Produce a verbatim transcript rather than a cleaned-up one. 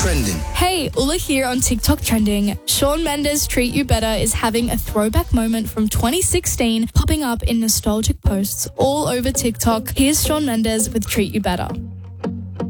Trending. Hey, Ula here on TikTok Trending. Shawn Mendes' Treat You Better is having a throwback moment from twenty sixteen popping up in nostalgic posts all over TikTok. Here's Shawn Mendes with Treat You Better.